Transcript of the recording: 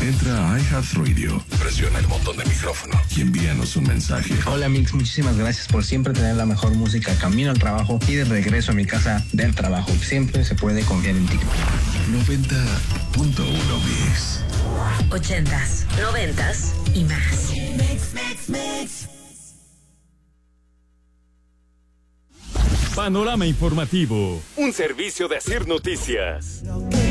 Entra a iHeartRadio, presiona el botón de micrófono y envíanos un mensaje. Hola Mix, muchísimas gracias por siempre tener la mejor música camino al trabajo y de regreso a mi casa del trabajo. Siempre se puede confiar en ti. 90.1 Mix. 80s, 90s y más. Panorama informativo, un servicio de Asir Noticias.